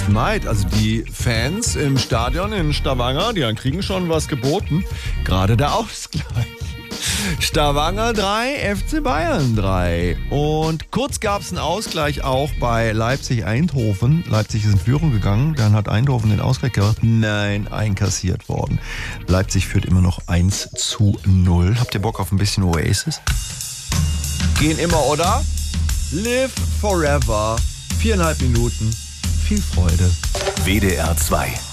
Neid. Also die Fans im Stadion in Stavanger, die kriegen schon was geboten. Gerade der Ausgleich. Stavanger 3, FC Bayern 3. Und kurz gab es einen Ausgleich auch bei Leipzig-Eindhoven. Leipzig ist in Führung gegangen, dann hat Eindhoven den Ausgleich gemacht. Nein, einkassiert worden. Leipzig führt immer noch 1:0. Habt ihr Bock auf ein bisschen Oasis? Gehen immer, oder? Live Forever. 4,5 Minuten. Viel Freude. WDR 2